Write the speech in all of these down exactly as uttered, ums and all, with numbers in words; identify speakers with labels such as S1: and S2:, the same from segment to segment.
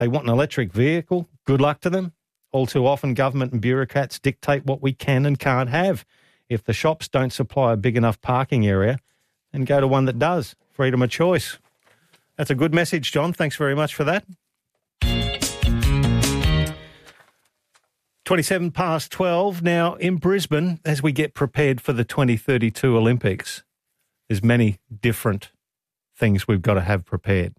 S1: They want an electric vehicle. Good luck to them. All too often, government and bureaucrats dictate what we can and can't have. If the shops don't supply a big enough parking area, then go to one that does. Freedom of choice. That's a good message, John. Thanks very much for that. twenty-seven past twelve. Now, in Brisbane, as we get prepared for the twenty thirty-two Olympics, there's many different things we've got to have prepared.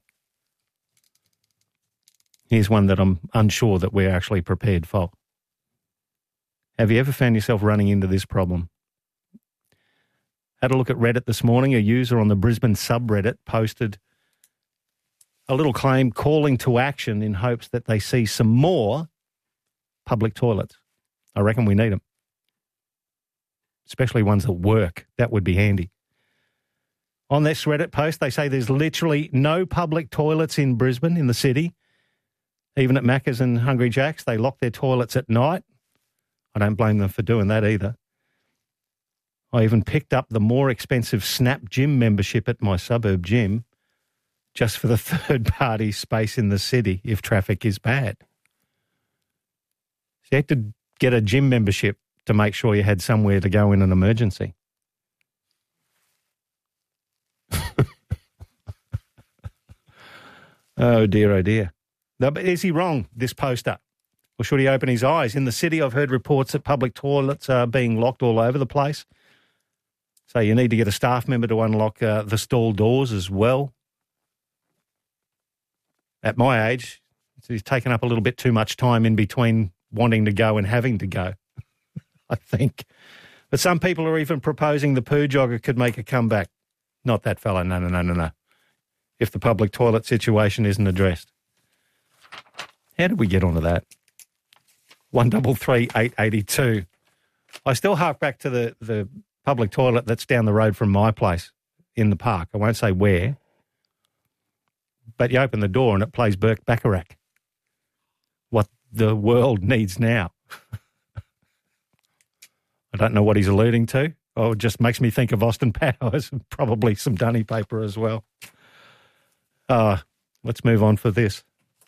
S1: Here's one that I'm unsure that we're actually prepared for. Have you ever found yourself running into this problem? Had a look at Reddit this morning. A user on the Brisbane subreddit posted a little claim calling to action in hopes that they see some more public toilets. I reckon we need them, especially ones that work. That would be handy. On this Reddit post, they say there's literally no public toilets in Brisbane, in the city. Even at Macca's and Hungry Jack's, they lock their toilets at night. I don't blame them for doing that either. I even picked up the more expensive Snap Gym membership at my suburb gym just for the third-party space in the city if traffic is bad. So you had to get a gym membership to make sure you had somewhere to go in an emergency. Oh, dear, oh, dear. No, but is he wrong, this poster? Or should he open his eyes? In the city, I've heard reports that public toilets are being locked all over the place. So you need to get a staff member to unlock uh, the stall doors as well. At my age, he's taken up a little bit too much time in between wanting to go and having to go, I think. But some people are even proposing the poo jogger could make a comeback. Not that fella, no, no, no, no, no. If the public toilet situation isn't addressed. How did we get onto that? One double three eight eighty two. I still hark back to the, the public toilet that's down the road from my place in the park. I won't say where, but you open the door and it plays Burke Bacharach. What the world needs now. I don't know what he's alluding to. Oh, it just makes me think of Austin Powers and probably some dunny paper as well. Uh, let's move on for this.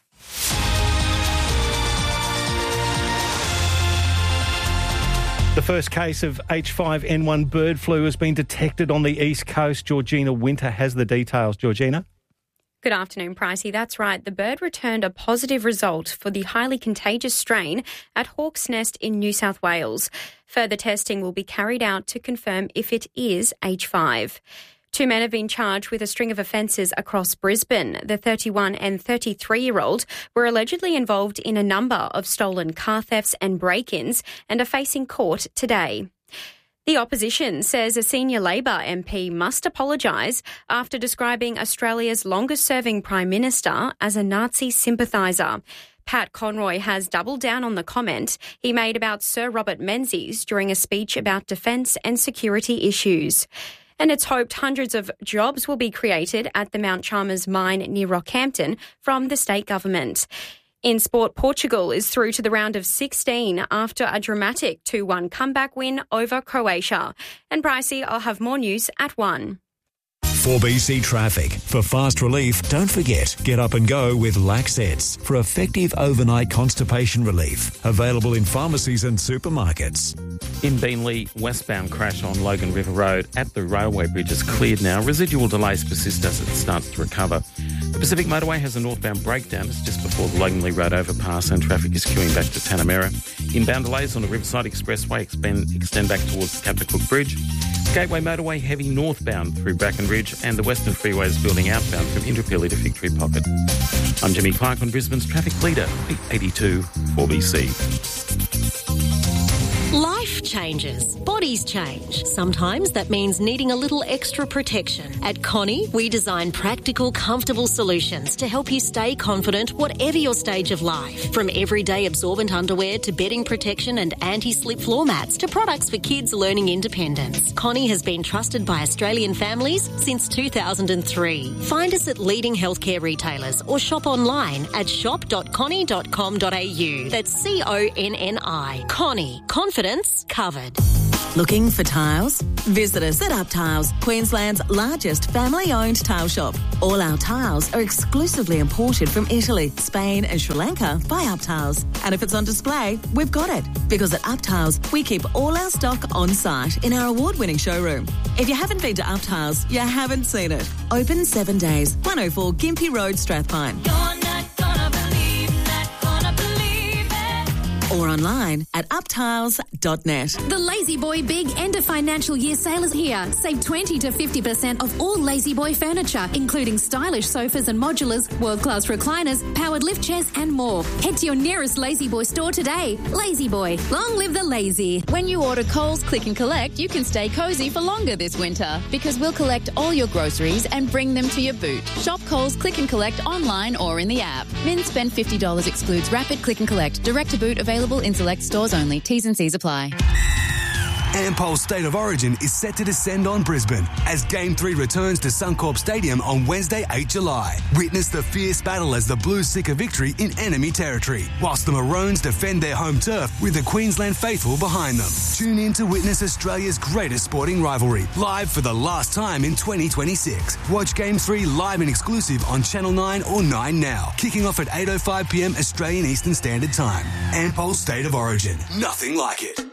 S1: The first case of H five N one bird flu has been detected on the East Coast. Georgina Winter has the details. Georgina?
S2: Good afternoon, Pricey. That's right. The bird returned a positive result for the highly contagious strain at Hawk's Nest in New South Wales. Further testing will be carried out to confirm if it is H five. Two men have been charged with a string of offences across Brisbane. The thirty-one and thirty-three-year-old were allegedly involved in a number of stolen car thefts and break-ins and are facing court today. The opposition says a senior Labor M P must apologise after describing Australia's longest-serving Prime Minister as a Nazi sympathiser. Pat Conroy has doubled down on the comment he made about Sir Robert Menzies during a speech about defence and security issues. And it's hoped hundreds of jobs will be created at the Mount Chalmers mine near Rockhampton from the state government. In sport, Portugal is through to the round of sixteen after a dramatic two one comeback win over Croatia. And Pricey, I'll have more news at one.
S3: four B C Traffic. For fast relief, don't forget, get up and go with Laxets for effective overnight constipation relief. Available in pharmacies and supermarkets.
S4: In Beenleigh, westbound crash on Logan River Road at the railway bridge is cleared now. Residual delays persist as it starts to recover. The Pacific Motorway has a northbound breakdown. It's just before the Logan Lee Road overpass and traffic is queuing back to Tanamera. Inbound delays on the Riverside Expressway extend, extend back towards the Captain Cook Bridge. Gateway Motorway heavy northbound through Bracken Ridge, and the Western Freeway is building outbound from Indooroopilly to Victory Pocket. I'm Jimmy Clark on Brisbane's Traffic Leader, eight eighty-two four B C.
S5: Life changes. Bodies change. Sometimes that means needing a little extra protection. At Connie, we design practical, comfortable solutions to help you stay confident whatever your stage of life. From everyday absorbent underwear to bedding protection and anti-slip floor mats to products for kids learning independence. Connie has been trusted by Australian families since two thousand three. Find us at leading healthcare retailers or shop online at shop dot connie dot com dot a u. That's C O N N I. Connie. Confidence covered.
S6: Looking for tiles? Visit us at Up Tiles, Queensland's largest family-owned tile shop. All our tiles are exclusively imported from Italy, Spain and Sri Lanka by Up Tiles. And if it's on display, we've got it. Because at Up Tiles, we keep all our stock on site in our award-winning showroom. If you haven't been to Up Tiles, you haven't seen it. Open seven days. one oh four Gympie Road, Strathpine.
S7: You're not gonna believe, not gonna believe it.
S6: Or online at up tiles dot net.
S8: The Lazy Boy Big End of Financial Year sale is here. Save twenty to fifty percent off all Lazy Boy furniture, including stylish sofas and modulars, world-class recliners, powered lift chairs and more. Head to your nearest Lazy Boy store today. Lazy Boy, long live the lazy.
S9: When you order Coles Click and Collect, you can stay cosy for longer this winter because we'll collect all your groceries and bring them to your boot. Shop Coles Click and Collect online or in the app. Min spend fifty dollars excludes Rapid Click and Collect. Direct to boot available in select stores only. T's and C's apply.
S10: Ampol's State of Origin is set to descend on Brisbane as Game three returns to Suncorp Stadium on Wednesday, eighth of July. Witness the fierce battle as the Blues seek a victory in enemy territory, whilst the Maroons defend their home turf with the Queensland faithful behind them. Tune in to witness Australia's greatest sporting rivalry, live for the last time in twenty twenty-six. Watch Game three live and exclusive on Channel nine or nine Now, kicking off at eight oh five p.m. Australian Eastern Standard Time. Ampol's State of Origin. Nothing like it.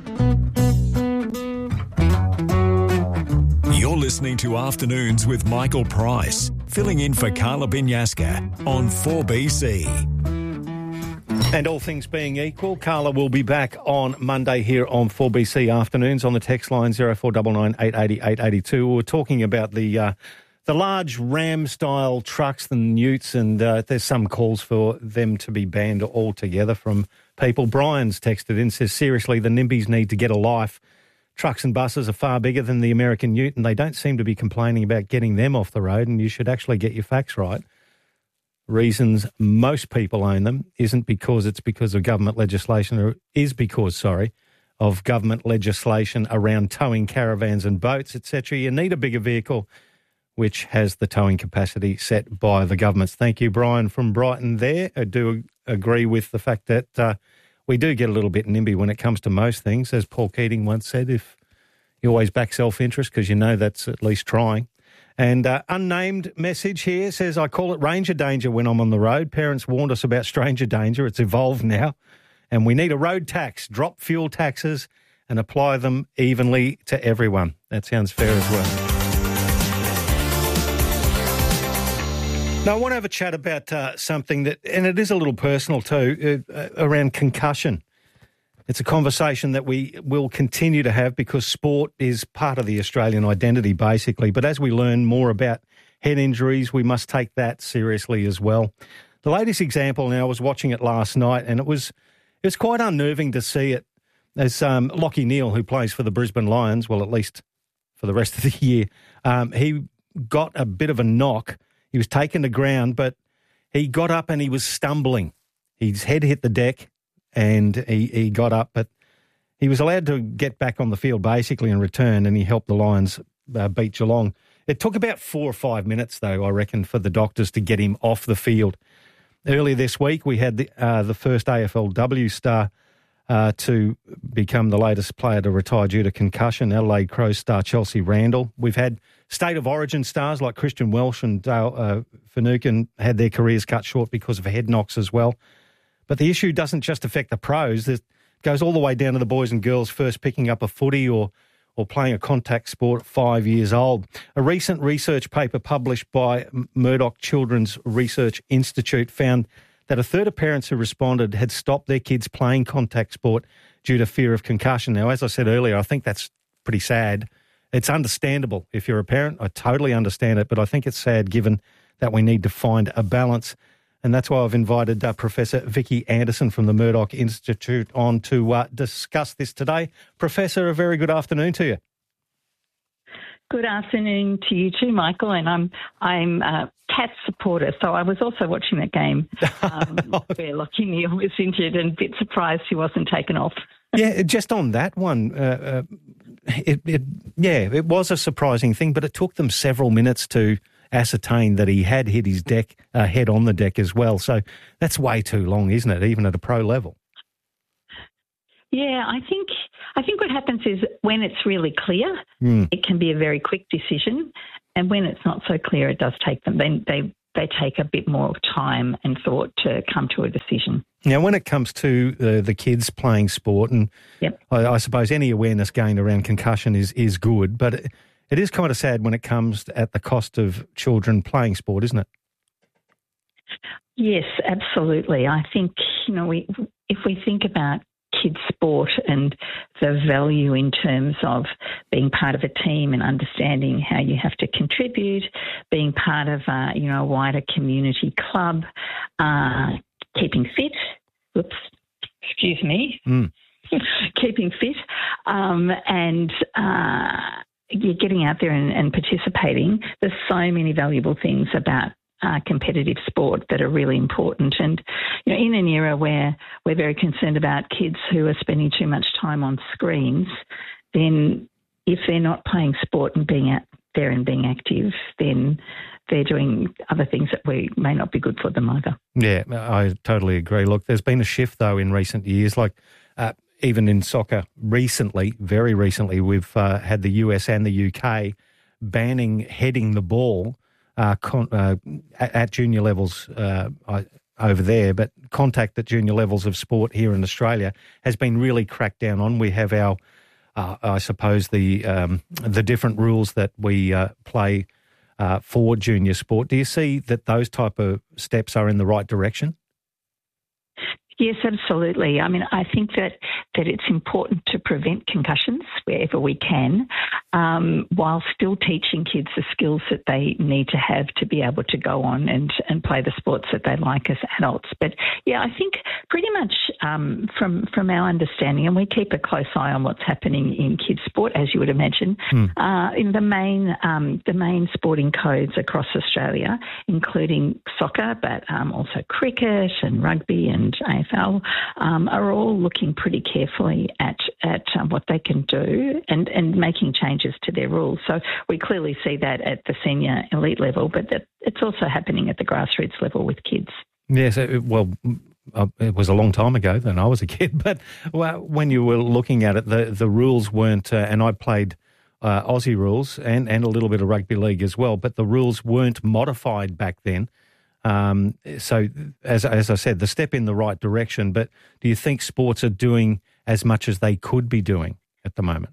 S3: You're listening to Afternoons with Michael Price, filling in for Carla Binyaska on four B C.
S1: And all things being equal, Carla will be back on Monday here on four B C Afternoons on the text line zero four nine nine, eight eight zero, eight eight two. We're talking about the uh, the large Ram-style trucks, the Utes, and uh, there's some calls for them to be banned altogether from people. Brian's texted in, says, seriously, the NIMBYs need to get a life. Trucks and buses are far bigger than the American Ute, and they don't seem to be complaining about getting them off the road, and you should actually get your facts right. Reasons most people own them isn't because it's because of government legislation, or is because, sorry, of government legislation around towing caravans and boats, et cetera. You need a bigger vehicle which has the towing capacity set by the governments. Thank you, Brian from Brighton there. I do agree with the fact that uh, we do get a little bit NIMBY when it comes to most things. As Paul Keating once said, if you always back self-interest because you know that's at least trying. And uh, unnamed message here says, I call it ranger danger when I'm on the road. Parents warned us about stranger danger. It's evolved now. And we need a road tax, drop fuel taxes and apply them evenly to everyone. That sounds fair as well. Now, I want to have a chat about uh, something that, and it is a little personal too, uh, around concussion. It's a conversation that we will continue to have because sport is part of the Australian identity, basically. But as we learn more about head injuries, we must take that seriously as well. The latest example now, I was watching it last night, and it was it was quite unnerving to see it as um, Lachie Neale, who plays for the Brisbane Lions, well, at least for the rest of the year, um, he got a bit of a knock. He was taken to ground, but he got up and he was stumbling. His head hit the deck and he, he got up, but he was allowed to get back on the field basically and return, and he helped the Lions uh, beat Geelong. It took about four or five minutes, though, I reckon, for the doctors to get him off the field. Earlier this week, we had the, uh, the first A F L W star uh, to become the latest player to retire due to concussion, Adelaide Crows star Chelsea Randall. We've had State of Origin stars like Christian Welsh and Dale uh, Finucane had their careers cut short because of head knocks as well. But the issue doesn't just affect the pros. It goes all the way down to the boys and girls first picking up a footy or or playing a contact sport at five years old. A recent research paper published by Murdoch Children's Research Institute found that a third of parents who responded had stopped their kids playing contact sport due to fear of concussion. Now, as I said earlier, I think that's pretty sad. It's understandable if you're a parent. I totally understand it, but I think it's sad given that we need to find a balance. And that's why I've invited uh, Professor Vicky Anderson from the Murdoch Institute on to uh, discuss this today. Professor, a very good afternoon to you.
S11: Good afternoon to you too, Michael. And I'm I'm a Cats supporter, so I was also watching that game um, where Lachie Neale was injured and a bit surprised he wasn't taken off.
S1: Yeah, just on that one, uh, uh, it, it yeah, it was a surprising thing, but it took them several minutes to ascertain that he had hit his deck uh, head on the deck as well. So that's way too long, isn't it, even at a pro level?
S11: Yeah, I think I think what happens is when it's really clear,
S1: Mm.
S11: it can be a very quick decision, and when it's not so clear, it does take them. They they they take a bit more time and thought to come to a decision.
S1: Now, when it comes to uh, the kids playing sport, and
S11: Yep.
S1: I, I suppose any awareness gained around concussion is, is good, but it, it is kind of sad when it comes at the cost of children playing sport, isn't it?
S11: Yes, absolutely. I think, you know, we if we think about kids' sport and the value in terms of being part of a team and understanding how you have to contribute, being part of, uh, you know, a wider community club, uh, keeping fit, whoops, excuse me,
S1: Mm.
S11: keeping fit, um, and uh, you're getting out there and, and participating. There's so many valuable things about Uh, competitive sport that are really important. And, you know, in an era where we're very concerned about kids who are spending too much time on screens, then if they're not playing sport and being out there and being active, then they're doing other things that we may not be good for them either.
S1: Yeah, I totally agree. Look, there's been a shift, though, in recent years, like uh, even in soccer recently, very recently, we've uh, had the U S and the U K banning heading the ball Uh, con, uh, at, at junior levels uh, I, over there, but contact at junior levels of sport here in Australia has been really cracked down on. We have our, uh, I suppose, the um, the different rules that we uh, play uh, for junior sport. Do you see that those type of steps are in the right direction?
S11: Yes, absolutely. I mean, I think that, that it's important to prevent concussions wherever we can, um, while still teaching kids the skills that they need to have to be able to go on and, and play the sports that they like as adults. But, yeah, I think pretty much um, from from our understanding, and we keep a close eye on what's happening in kids' sport, as you would imagine,
S1: Hmm.
S11: uh, in the main um, the main sporting codes across Australia, including soccer, but um, also cricket and rugby and A F L, um, are all looking pretty carefully at at um, what they can do and, and making changes to their rules. So we clearly see that at the senior elite level, but that it's also happening at the grassroots level with kids.
S1: Yes, it, well, uh, it was a long time ago than I was a kid, but well, when you were looking at it, the, the rules weren't, uh, and I played uh, Aussie rules and, and a little bit of rugby league as well, but the rules weren't modified back then. Um, so, as as I said, the step in the right direction, but do you think sports are doing as much as they could be doing at the moment?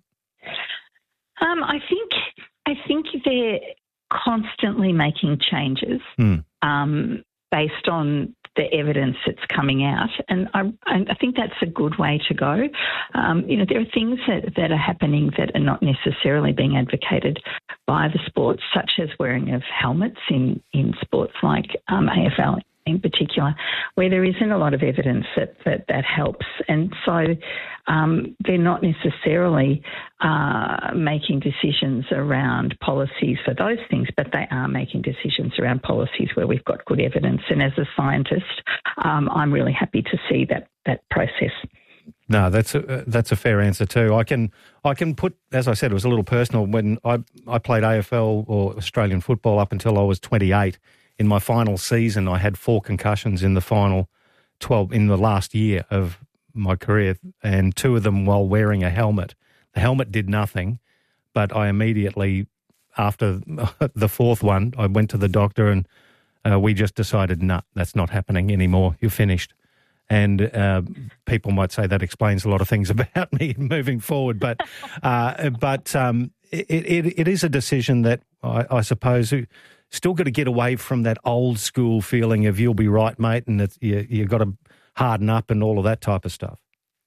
S11: Um, I think I think they're constantly making changes
S1: Hmm.
S11: um, based on the evidence that's coming out, and I, I think that's a good way to go. Um, you know, there are things that, that are happening that are not necessarily being advocated by the sports, such as wearing of helmets in, in sports like um, A F L in particular, where there isn't a lot of evidence that that, that helps. And so um, they're not necessarily uh, making decisions around policies for those things, but they are making decisions around policies where we've got good evidence. And as a scientist, um, I'm really happy to see that that process.
S1: No, that's a, that's a fair answer too. I can I can put, as I said, it was a little personal when I I played A F L or Australian football up until I was twenty-eight. In my final season, I had four concussions in the final twelve in the last year of my career, and two of them while wearing a helmet. The helmet did nothing, but I immediately, after the fourth one, I went to the doctor and uh, we just decided, no, nah, that's not happening anymore. You're finished. And uh, people might say that explains a lot of things about me moving forward, but uh, but um, it, it, it is a decision that I, I suppose still got to get away from that old school feeling of you'll be right, mate, and it's, you, you've got to harden up and all of that type of stuff.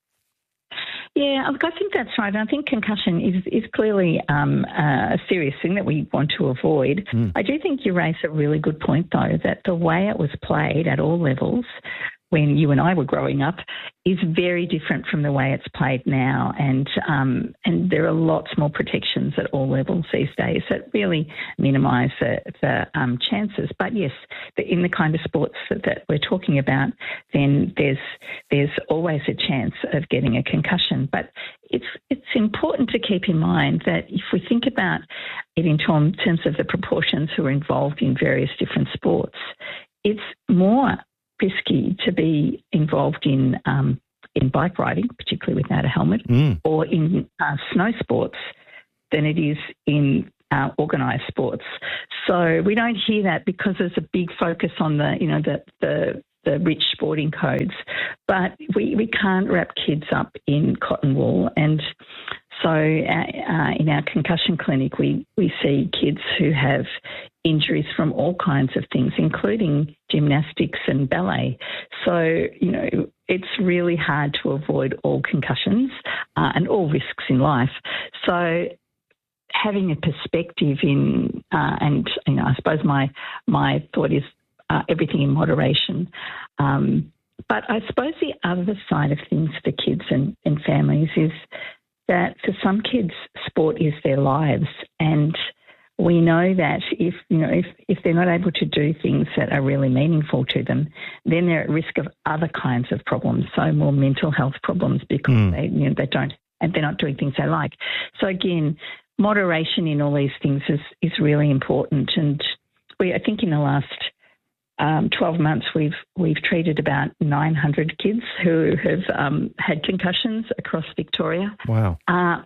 S11: Yeah, look, I think that's right. I think concussion is, is clearly um, a serious thing that we want to avoid.
S1: Mm.
S11: I do think you raise a really good point, though, that the way it was played at all levels when you and I were growing up is very different from the way it's played now. And um, and there are lots more protections at all levels these days that really minimise the, the um, chances. But yes, the, in the kind of sports that, that we're talking about, then there's there's always a chance of getting a concussion. But it's it's important to keep in mind that if we think about it in terms of the proportions who are involved in various different sports, it's more risky to be involved in um, in bike riding, particularly without a helmet,
S1: Mm.
S11: or in uh, snow sports than it is in uh, organised sports. So we don't hear that because there's a big focus on the, you know, the the, the rich sporting codes. But we, we can't wrap kids up in cotton wool. And so uh, uh, in our concussion clinic, we, we see kids who have injuries from all kinds of things, including gymnastics and ballet. So, you know, it's really hard to avoid all concussions uh, and all risks in life. So having a perspective in, uh, and, you know, I suppose my, my thought is uh, everything in moderation. Um, but I suppose the other side of things for kids and, and families is that for some kids, sport is their lives, and we know that if you know if, if they're not able to do things that are really meaningful to them, then they're at risk of other kinds of problems, so more mental health problems because
S1: Mm.
S11: they you know they don't and they're not doing things they like. So again, moderation in all these things is is really important, and we I think in the last Um, twelve months, we've we've treated about nine hundred kids who have um, had concussions across Victoria.
S1: Wow.
S11: Uh,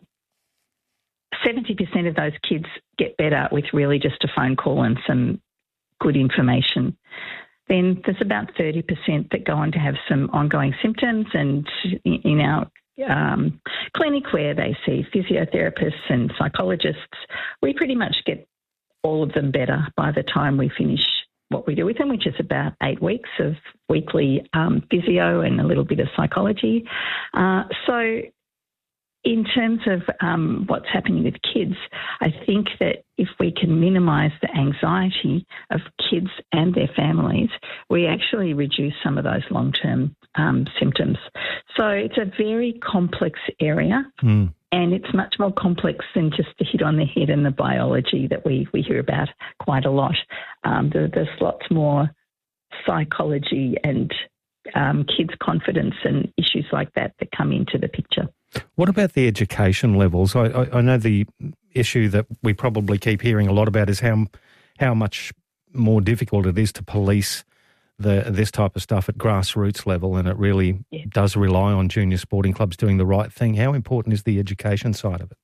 S11: seventy percent of those kids get better with really just a phone call and some good information. Then there's about thirty percent that go on to have some ongoing symptoms, and in our um, clinic where they see physiotherapists and psychologists, we pretty much get all of them better by the time we finish what we do with them, which is about eight weeks of weekly um, physio and a little bit of psychology. Uh, so in terms of um, what's happening with kids, I think that if we can minimise the anxiety of kids and their families, we actually reduce some of those long-term um, symptoms. So it's a very complex area.
S1: Mm.
S11: And it's much more complex than just the hit on the head and the biology that we, we hear about quite a lot. Um, there, there's lots more psychology and um, kids' confidence and issues like that that come into the picture.
S1: What about the education levels? I, I, I know the issue that we probably keep hearing a lot about is how how much more difficult it is to police the this type of stuff at grassroots level, and it really
S11: Yeah.
S1: does rely on junior sporting clubs doing the right thing. How important is the education side of it?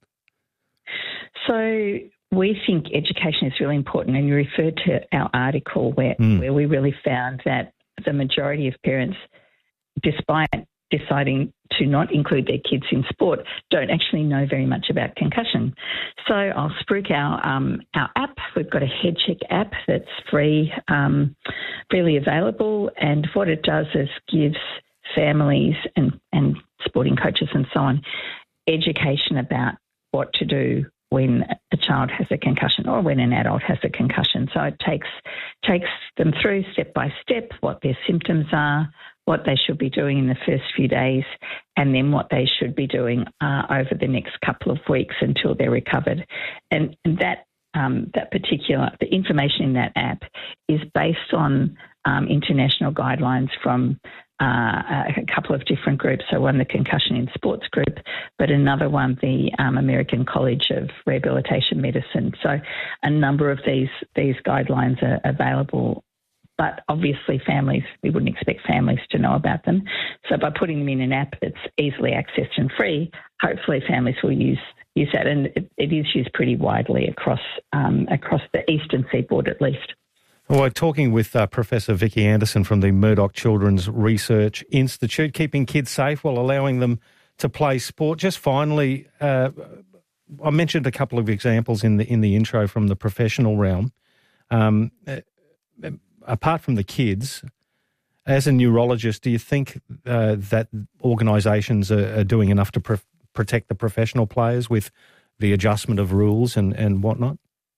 S11: So we think education is really important, and you referred to our article where,
S1: Mm.
S11: where we really found that the majority of parents, despite deciding to not include their kids in sport, don't actually know very much about concussion. So I'll spruik our um, our app. We've got a head check app that's free, um, freely available, and what it does is gives families and, and sporting coaches and so on education about what to do when a child has a concussion or when an adult has a concussion. So it takes takes them through step by step what their symptoms are, what they should be doing in the first few days, and then what they should be doing uh, over the next couple of weeks until they're recovered. And, and that um, that particular, the information in that app is based on um, international guidelines from uh, a couple of different groups. So one, the Concussion in Sports group, but another one, the um, American College of Rehabilitation Medicine. So a number of these these guidelines are available. But obviously families, we wouldn't expect families to know about them. So by putting them in an app that's easily accessed and free, hopefully families will use use that. And it, it is used pretty widely across um, across the eastern seaboard at least.
S1: Well, we're talking with uh, Professor Vicky Anderson from the Murdoch Children's Research Institute, keeping kids safe while allowing them to play sport. Just finally, uh, I mentioned a couple of examples in the in the intro from the professional realm. Um, uh, apart from the kids, as a neurologist, do you think uh, that organisations are, are doing enough to pr- protect the professional players with the adjustment of rules and, and whatnot?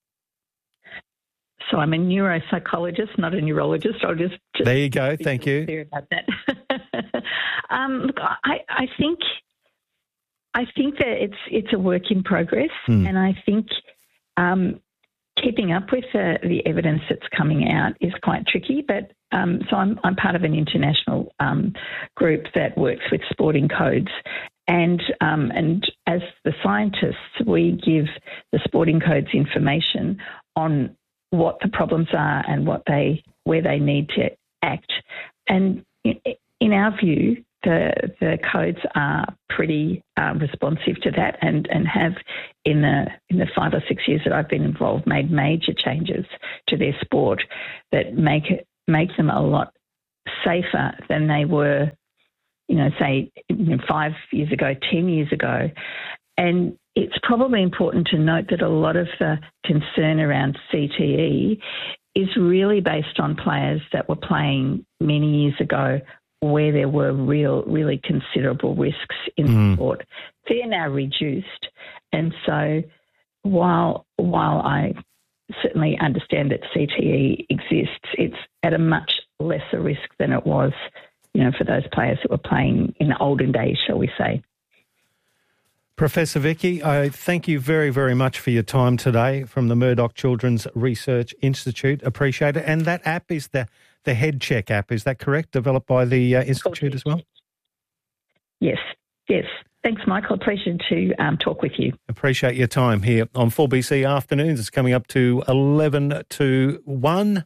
S11: So I'm a neuropsychologist, not a neurologist. I'll just, just
S1: there you go. Thank you.
S11: Clear about that. um, look, I, I think I think that it's it's a work in progress,
S1: Hmm.
S11: and I think um, keeping up with the, the evidence that's coming out is quite tricky. But um, so I'm I'm part of an international um, group that works with sporting codes. And um, and as the scientists, we give the sporting codes information on what the problems are and what they where they need to act. And in, in our view, the the codes are pretty uh, responsive to that, and, and have in the in the five or six years that I've been involved made major changes to their sport that make it make them a lot safer than they were, you know, say you know, five years ago, ten years ago. And it's probably important to note that a lot of the concern around C T E is really based on players that were playing many years ago where there were real, really considerable risks in
S1: Mm.
S11: the sport. They're now reduced. And so while while I certainly understand that C T E exists, it's at a much lesser risk than it was, you know, for those players that were playing in the olden days, shall we say.
S1: Professor Vicky, I thank you very, very much for your time today from the Murdoch Children's Research Institute. Appreciate it. And that app is the, the Head Check app, is that correct? Developed by the uh, Institute as well?
S11: Yes, yes. Thanks, Michael. Pleasure to um, talk with you.
S1: Appreciate your time here on four B C Afternoons. It's coming up to eleven to one.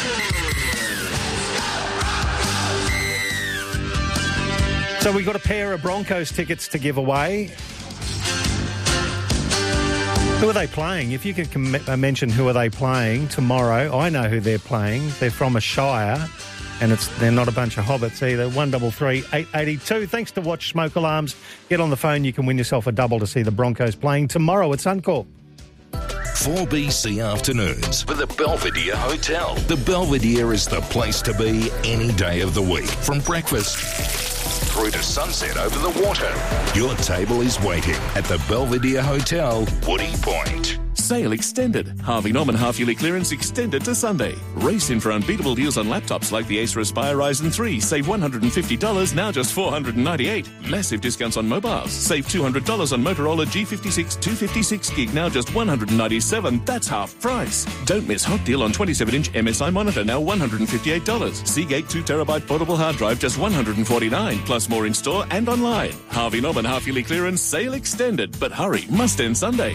S1: So we've got a pair of Broncos tickets to give away. Who are they playing? If you could com- uh, mention who are they playing tomorrow, I know who they're playing. They're from a shire, and it's they're not a bunch of hobbits either. one double three eight eight two. Thanks to Watch Smoke Alarms. Get on the phone. You can win yourself a double to see the Broncos playing tomorrow at Suncorp.
S12: four B C Afternoons with the Belvedere Hotel. The Belvedere is the place to be any day of the week. From breakfast through to sunset over the water. Your table is waiting at the Belvedere Hotel, Woody Point.
S13: Sale extended. Harvey Norman half-yearly clearance extended to Sunday. Race in for unbeatable deals on laptops like the Acer Aspire Ryzen three. Save one hundred fifty dollars, now just four hundred ninety-eight dollars. Massive discounts on mobiles. Save two hundred dollars on Motorola G fifty-six two fifty-six gig, now just one hundred ninety-seven dollars. That's half price. Don't miss hot deal on twenty-seven inch M S I monitor, now one hundred fifty-eight dollars. Seagate two terabyte portable hard drive, just one hundred forty-nine dollars. Plus more in store and online. Harvey Norman half-yearly clearance, sale extended. But hurry, must end Sunday.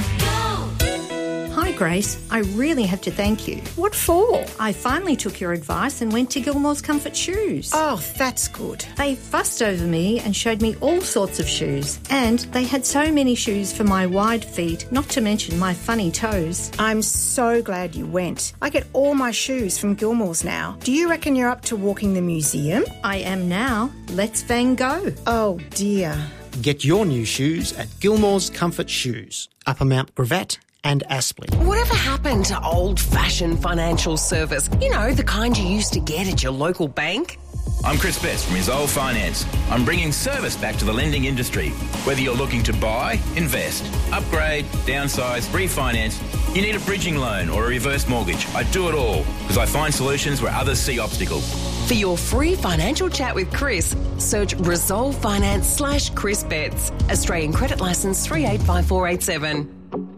S14: Hi, Grace. I really have to thank you.
S15: What for?
S14: I finally took your advice and went to Gilmore's Comfort Shoes.
S15: Oh, that's good.
S14: They fussed over me and showed me all sorts of shoes. And they had so many shoes for my wide feet, not to mention my funny toes.
S15: I'm so glad you went. I get all my shoes from Gilmore's now. Do you reckon you're up to walking the museum?
S14: I am now. Let's Van Gogh.
S15: Oh, dear.
S16: Get your new shoes at Gilmore's Comfort Shoes, Upper Mount Gravatt and Aspley.
S17: Whatever happened to old-fashioned financial service? You know, the kind you used to get at your local bank?
S18: I'm Chris Best from Resolve Finance. I'm bringing service back to the lending industry. Whether you're looking to buy, invest, upgrade, downsize, refinance, you need a bridging loan or a reverse mortgage. I do it all because I find solutions where others see obstacles.
S17: For your free financial chat with Chris, search Resolve Finance slash Chris Betts. Australian Credit Licence three eight five four eight seven.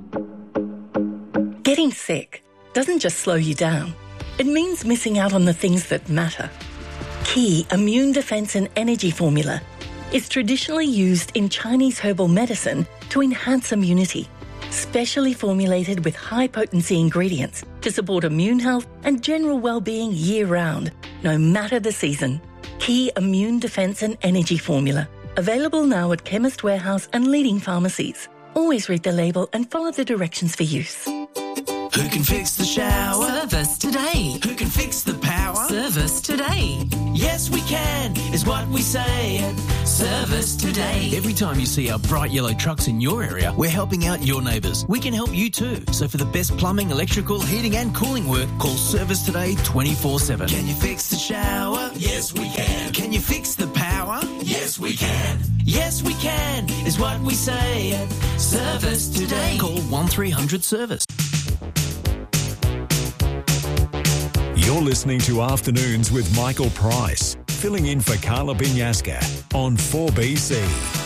S19: Getting sick doesn't just slow you down. It means missing out on the things that matter. Key Immune Defense and Energy Formula is traditionally used in Chinese herbal medicine to enhance immunity, specially formulated with high-potency ingredients to support immune health and general well-being year-round, no matter the season. Key Immune Defense and Energy Formula, available now at Chemist Warehouse and leading pharmacies. Always read the label and follow the directions for use.
S20: Who can fix the shower?
S21: Service today.
S20: Who can fix the power?
S21: Service today.
S20: Yes, we can, is what we say at Service Today.
S21: Every time you see our bright yellow trucks in your area, we're helping out your neighbours. We can help you too. So for the best plumbing, electrical, heating and cooling work, call Service Today twenty-four seven.
S20: Can you fix the shower? Yes, we can. Can you fix the power? Yes, we can. Yes, we can, is what we say at Service Today.
S21: Call one three hundred service.
S3: You're listening to Afternoons with Michael Price, filling in for Carla Binyaska on four B C.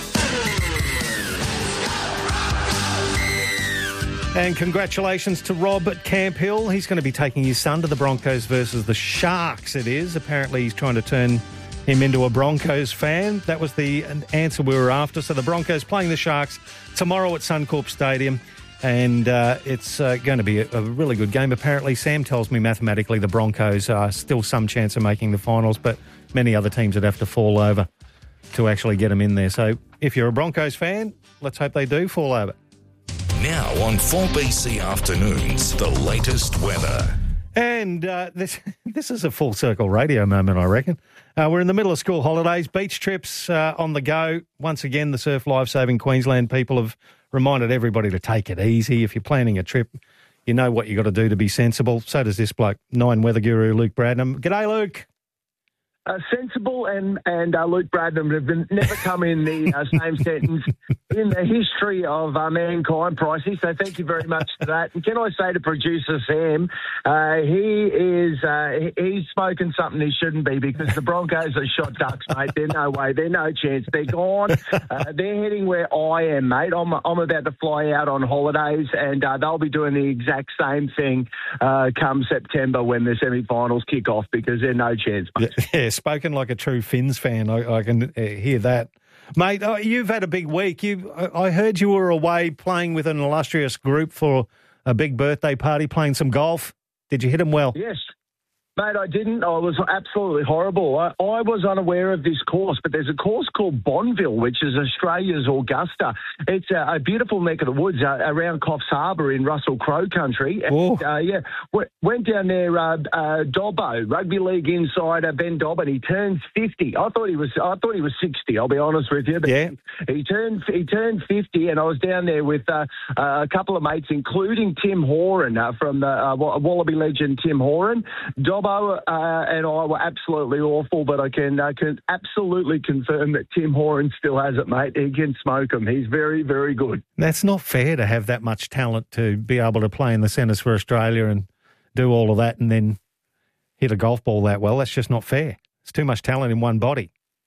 S1: And congratulations to Rob at Camp Hill. He's going to be taking his son to the Broncos versus the Sharks, it is. Apparently he's trying to turn him into a Broncos fan. That was the answer we were after. So the Broncos playing the Sharks tomorrow at Suncorp Stadium. And uh, it's uh, going to be a, a really good game. Apparently, Sam tells me mathematically the Broncos are still some chance of making the finals, but many other teams would have to fall over to actually get them in there. So if you're a Broncos fan, let's hope they do fall over.
S12: Now on four B C Afternoons, the latest weather.
S1: And uh, this this is a full circle radio moment, I reckon. Uh, we're in the middle of school holidays, beach trips uh, on the go. Once again, the Surf Life Saving Queensland people have reminded everybody to take it easy. If you're planning a trip, you know what you got to do to be sensible. So does this bloke, Nine Weather Guru Luke Bradnam. G'day, Luke.
S2: Uh, sensible and and uh, Luke Bradnam have been, never come in the uh, same sentence in the history of uh, mankind, Pricey. So thank you very much for that. And can I say to producer Sam, uh, he is uh, he's smoking something he shouldn't be, because the Broncos are shot ducks, mate. They're no way. They're no chance. They're gone. Uh, they're heading where I am, mate. I'm I'm about to fly out on holidays, and uh, they'll be doing the exact same thing uh, come September when the semi-finals kick off, because they're no chance, mate.
S1: Yeah, spoken like a true Finns fan. I, I can uh, hear that. Mate, oh, you've had a big week. You, I I heard you were away playing with an illustrious group for a big birthday party, playing some golf. Did you hit them well?
S2: Yes. Mate, I didn't. I was absolutely horrible. I, I was unaware of this course, but there's a course called Bonville, which is Australia's Augusta. It's a, a beautiful neck of the woods uh, around Coffs Harbour in Russell Crowe country. And, uh, yeah, w- went down there. Uh, uh, Dobbo, rugby league insider Ben Dobbo. He turns fifty. I thought he was. I thought he was sixty. I'll be honest with you. But
S1: yeah.
S2: He, he turned. He turned fifty, and I was down there with uh, uh, a couple of mates, including Tim Horan uh, from the uh, Wallaby legend Tim Horan. Dobbo Uh, and I were absolutely awful, but I can I can absolutely confirm that Tim Horan still has it, mate. He can smoke them. He's very, very good.
S1: That's not fair to have that much talent to be able to play in the centres for Australia and do all of that and then hit a golf ball that well. That's just not fair. It's too much talent in one body.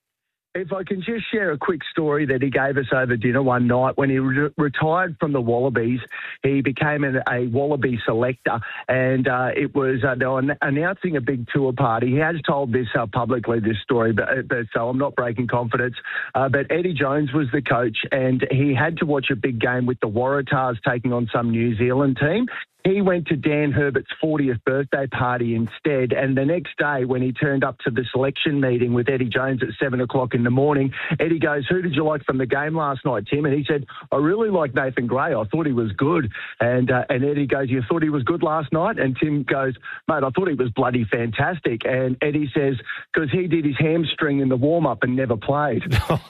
S2: If I can just share a quick story that he gave us over dinner one night. When he re- retired from the Wallabies, he became an, a Wallaby selector, and uh, it was uh, they were an- announcing a big tour party. He has told this uh, publicly, this story, but, but so I'm not breaking confidence. Uh, but Eddie Jones was the coach, and he had to watch a big game with the Waratahs taking on some New Zealand team. He went to Dan Herbert's fortieth birthday party instead, and the next day when he turned up to the selection meeting with Eddie Jones at seven o'clock in the morning, Eddie goes, "Who did you like from the game last night, Tim?" And he said, "I really like Nathan Gray. I thought he was good." And uh, and Eddie goes, "You thought he was good last night?" And Tim goes, "Mate, I thought he was bloody fantastic." And Eddie says, "Because he did his hamstring in the warm-up and never played."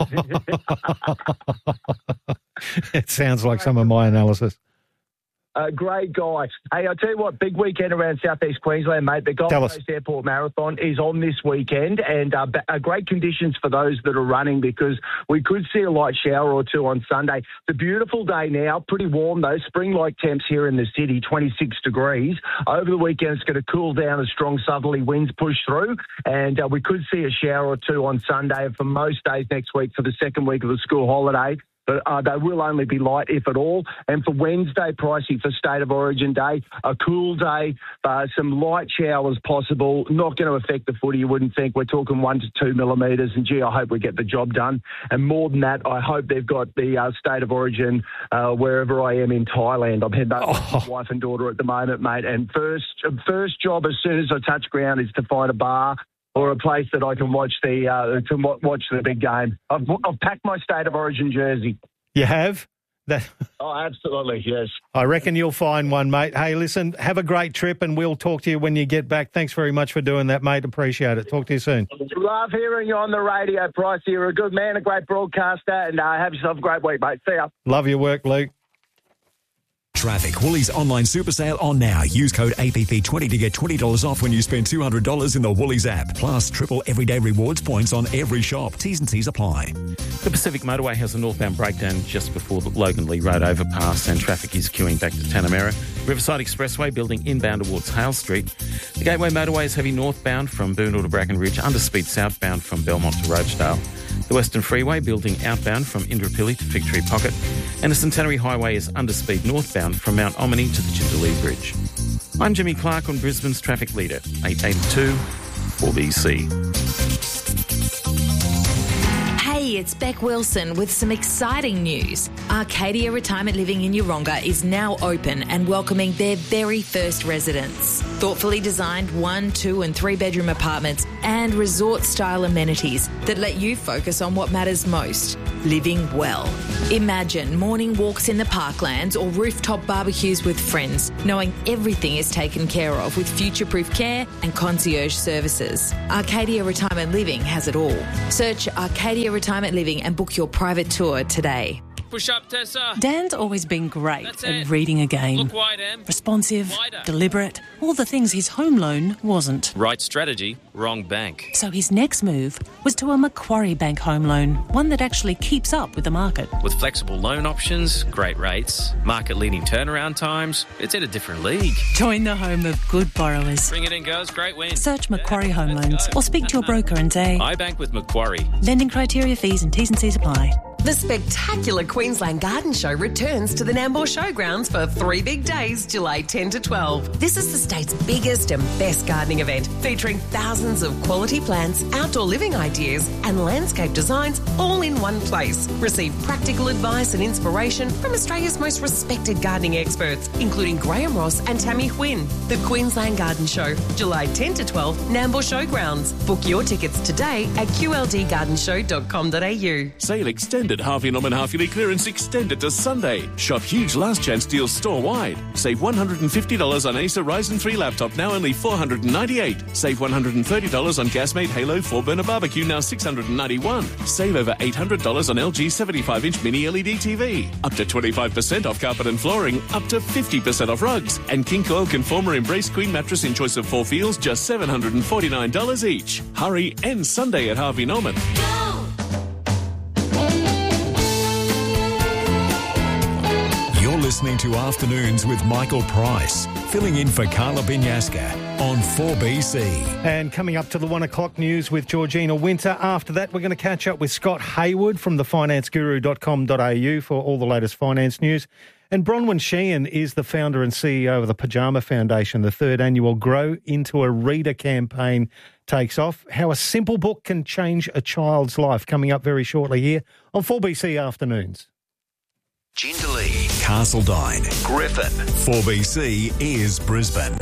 S1: It sounds like some of my analysis.
S2: A uh, great guy. Hey, I'll tell you what, big weekend around southeast Queensland, mate. The Gold Coast Airport Marathon is on this weekend, and uh, uh, great conditions for those that are running, because we could see a light shower or two on Sunday. It's a beautiful day now, pretty warm though, spring-like temps here in the city, twenty-six degrees. Over the weekend, it's going to cool down as strong southerly winds push through, and uh, we could see a shower or two on Sunday, and for most days next week for the second week of the school holiday. But uh, they will only be light, if at all. And for Wednesday, Pricey, for State of Origin Day, a cool day, uh, some light showers possible, not going to affect the footy, you wouldn't think. We're talking one to two millimetres, and, gee, I hope we get the job done. And more than that, I hope they've got the uh, State of Origin uh, wherever I am in Thailand. I'm heading over oh. with my wife and daughter at the moment, mate. And first, first job as soon as I touch ground is to find a bar or a place that I can watch the uh, to watch the big game. I've, I've packed my State of Origin jersey.
S1: You have? That.
S2: Oh, absolutely, yes.
S1: I reckon you'll find one, mate. Hey, listen, have a great trip, and we'll talk to you when you get back. Thanks very much for doing that, mate. Appreciate it. Talk to you soon.
S2: Love hearing you on the radio, Bryce. You're a good man, a great broadcaster, and uh, have yourself a great week, mate. See ya.
S1: Love your work, Luke.
S3: Traffic. Woolies online super sale on now. Use code A P P twenty to get twenty dollars off when you spend two hundred dollars in the Woolies app. Plus, triple everyday rewards points on every shop. T's and C's apply.
S4: The Pacific Motorway has a northbound breakdown just before the Logan Lee Road overpass, and traffic is queuing back to Tanamera. Riverside Expressway building inbound towards Hale Street. The Gateway Motorway is heavy northbound from Boondall to Bracken Ridge, underspeed southbound from Belmont to Roachdale. The Western Freeway building outbound from Indooroopilly to Fig Tree Pocket. And the Centenary Highway is underspeed northbound from Mount Omni to the Jindalee Bridge. I'm Jimmy Clark on Brisbane's traffic leader, eight eighty-two four B C.
S5: Hey,
S7: it's Beck Wilson with some exciting news. Arcadia Retirement Living in Yeronga is now open and welcoming their very first residents. Thoughtfully designed one, two and three bedroom apartments and resort-style amenities that let you focus on what matters most, living well. Imagine morning walks in the parklands or rooftop barbecues with friends, knowing everything is taken care of with future-proof care and concierge services. Arcadia Retirement Living has it all. Search Arcadia Retirement Living and book your private tour today.
S22: Push up, Tessa.
S23: Dan's always been great
S22: That's
S23: at
S22: it.
S23: reading a game.
S22: Look wide, Em.
S23: Responsive,
S22: Wider.
S23: deliberate, all the things his home loan wasn't.
S22: Right strategy, wrong bank.
S23: So his next move was to a Macquarie Bank home loan, one that actually keeps up with the market.
S22: With flexible loan options, great rates, market-leading turnaround times, it's in a different league.
S23: Join the home of good borrowers.
S22: Bring it in, girls. Great win.
S23: Search Macquarie Home Loans or speak to your broker and say,
S22: I bank with Macquarie.
S23: lending criteria, fees and T's and C's apply.
S17: The spectacular Queensland Garden Show returns to the Nambour Showgrounds for three big days, July tenth to twelve. This is the state's biggest and best gardening event, featuring thousands of quality plants, outdoor living ideas and landscape designs all in one place. Receive practical advice and inspiration from Australia's most respected gardening experts, including Graham Ross and Tammy Huynh. The Queensland Garden Show, July tenth to twelve, Nambour Showgrounds. Book your tickets today at q l d garden show dot com dot a u.
S13: Sale extended. Harvey Norman half-yearly clearance extended to Sunday. Shop huge last chance deals store-wide. Save one hundred fifty dollars on Acer Ryzen three laptop, now only four hundred ninety-eight dollars. Save one hundred thirty dollars on Gasmate Halo four burner barbecue, now six hundred ninety-one dollars. Save over eight hundred dollars on L G seventy-five inch mini L E D T V. Up to twenty-five percent off carpet and flooring. Up to fifty percent off rugs. And King Coil Conformer Embrace Queen mattress in choice of four feels, just seven hundred forty-nine dollars each. Hurry, end Sunday at Harvey Norman.
S3: You're listening to Afternoons with Michael Price, filling in for Carla Binyaska on four B C.
S1: And coming up to the one o'clock news with Georgina Winter. After that, we're going to catch up with Scott Hayward from the finance guru dot com dot a u for all the latest finance news. And Bronwyn Sheehan is the founder and C E O of the Pajama Foundation. The third annual Grow Into a Reader campaign takes off. How a simple book can change a child's life. Coming up very shortly here on four B C Afternoons.
S12: Jindalee,
S3: Castledine,
S12: Griffin.
S3: four B C is Brisbane.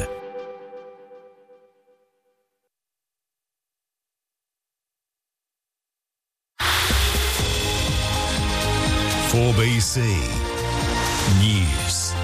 S3: four B C News.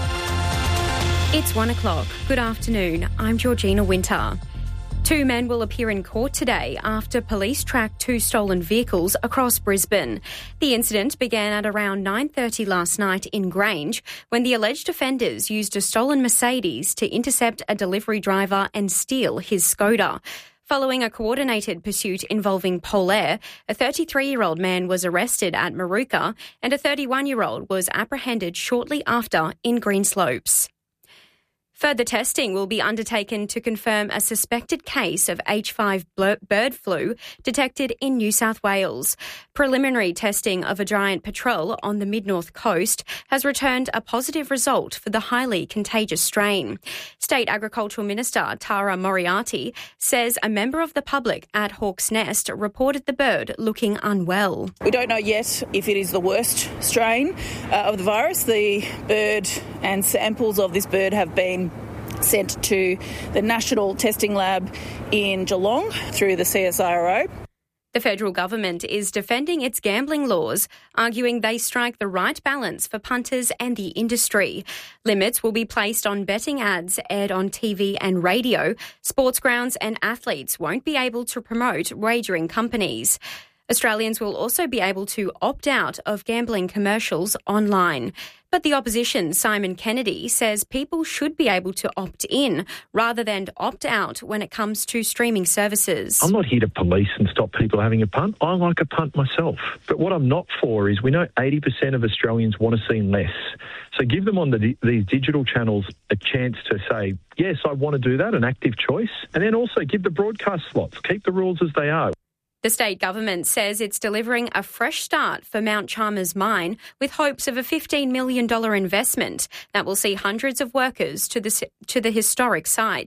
S24: It's one o'clock. Good afternoon. I'm Georgina Winter. Two men will appear in court today after police tracked two stolen vehicles across Brisbane. The incident began at around nine thirty last night in Grange when the alleged offenders used a stolen Mercedes to intercept a delivery driver and steal his Skoda. Following a coordinated pursuit involving Polair, a thirty-three-year-old man was arrested at Maruka and a thirty-one-year-old was apprehended shortly after in Greenslopes. Further testing will be undertaken to confirm a suspected case of H five bird flu detected in New South Wales. Preliminary testing of a giant patrol on the mid-north coast has returned a positive result for the highly contagious strain. State Agricultural Minister Tara Moriarty says a member of the public at Hawk's Nest reported the bird looking unwell.
S25: We don't know yet if it is the worst strain uh, of the virus. The bird and samples of this bird have been sent to the National Testing Lab in Geelong through the C S I R O.
S24: The federal government is defending its gambling laws, arguing they strike the right balance for punters and the industry. Limits will be placed on betting ads aired on T V and radio. Sports grounds and athletes won't be able to promote wagering companies. Australians will also be able to opt out of gambling commercials online. But the opposition, Simon Kennedy, says people should be able to opt in rather than opt out when it comes to streaming services.
S26: I'm not here to police and stop people having a punt. I like a punt myself. But what I'm not for is we know eighty percent of Australians want to see less. So give them on the, these digital channels a chance to say, yes, I want to do that, an active choice. And then also give the broadcast slots. Keep the rules as they are.
S24: The state government says it's delivering a fresh start for Mount Chalmers mine with hopes of a fifteen million dollars investment that will see hundreds of workers to the, to the historic site.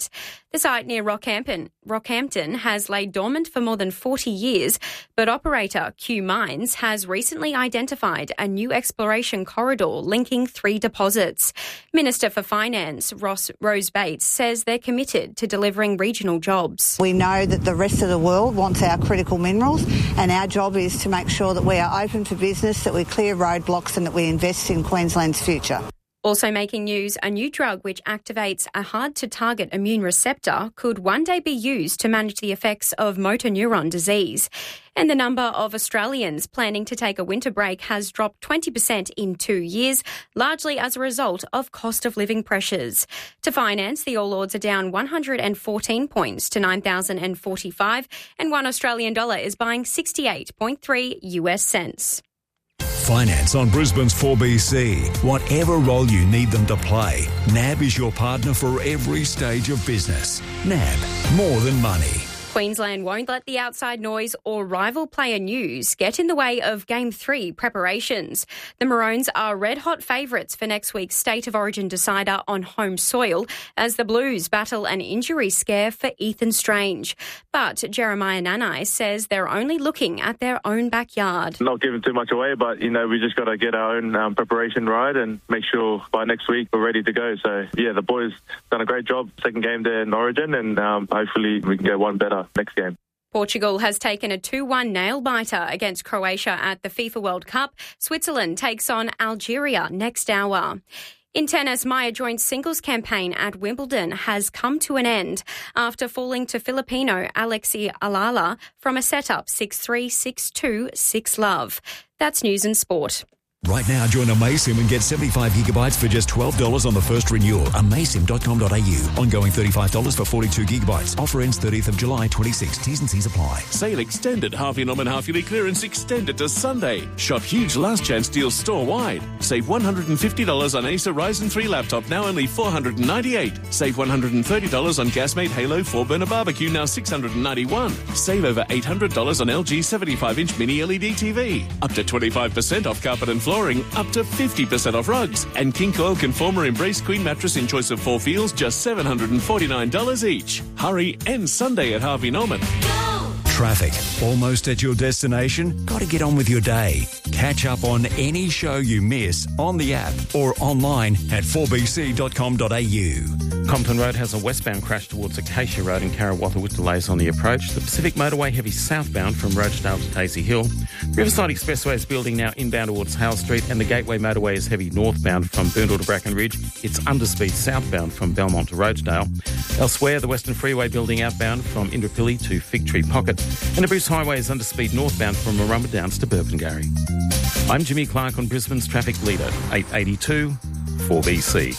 S24: The site near Rockhampton, Rockhampton has laid dormant for more than forty years, but operator Q Mines has recently identified a new exploration corridor linking three deposits. Minister for Finance Ross Rose Bates says they're committed to delivering regional jobs.
S6: We know that the rest of the world wants our critical minerals, and our job is to make sure that we are open for business, that we clear roadblocks and that we invest in Queensland's future.
S24: Also making news, a new drug which activates a hard-to-target immune receptor could one day be used to manage the effects of motor neuron disease. And the number of Australians planning to take a winter break has dropped twenty percent in two years, largely as a result of cost of living pressures. To finance, the All Ords are down one hundred fourteen points to nine thousand forty-five, and one Australian dollar is buying sixty-eight point three U S cents.
S3: Finance on Brisbane's four B C. Whatever role you need them to play, N A B is your partner for every stage of business. N A B, more than money.
S24: Queensland won't let the outside noise or rival player news get in the way of Game three preparations. The Maroons are red-hot favourites for next week's State of Origin decider on home soil as the Blues battle an injury scare for Ethan Strange. But Jeremiah Nanai says they're only looking at their own backyard.
S8: Not giving too much away, but, you know, we just got to get our own um, preparation right and make sure by next week we're ready to go. So, yeah, the boys done a great job. Second game there in Origin, and um, hopefully we can get one better next game.
S24: Portugal has taken a two one nail-biter against Croatia at the FIFA World Cup. Switzerland takes on Algeria next hour. In tennis, Maya Joint's singles campaign at Wimbledon has come to an end after falling to Filipino Alexi Alala from a set-up six three, six two, six love. That's news and sport.
S3: Right now, join Amaysim and get seventy-five gigabytes for just twelve dollars on the first renewal. Amaysim dot com dot a u. Ongoing thirty-five dollars for forty-two gigabytes. Offer ends thirtieth of July twenty-six. T's and C's apply.
S13: Sale extended. Harvey Norman half-yearly clearance extended to Sunday. Shop huge last chance deals store-wide. Save one hundred fifty dollars on Acer Ryzen three laptop, now only four hundred ninety-eight dollars. Save one hundred thirty dollars on Gasmate Halo four-burner barbecue, now six hundred ninety-one dollars. Save over eight hundred dollars on L G seventy-five inch mini L E D T V. Up to twenty-five percent off carpet and flooring, up to fifty percent off rugs. And King Coil Conformer Embrace Queen mattress in choice of four feels, just seven hundred forty-nine dollars each. Hurry, end Sunday at Harvey Norman.
S3: Traffic. Almost at your destination? Got to get on with your day. Catch up on any show you miss on the app or online at four b c dot com dot a u.
S4: Compton Road has a westbound crash towards Acacia Road in Karawatha with delays on the approach. The Pacific Motorway heavy southbound from Rochedale to Tassie Hill. Riverside Expressway is building now inbound towards Hale Street, and the Gateway Motorway is heavy northbound from Boondall to Bracken Ridge. It's underspeed southbound from Belmont to Rochedale. Elsewhere, the Western Freeway building outbound from Indooroopilly to Fig Tree Pocket, and the Bruce Highway is underspeed northbound from Marumba Downs to Burpengary. I'm Jimmy Clark on Brisbane's traffic leader, eight eighty-two four B C.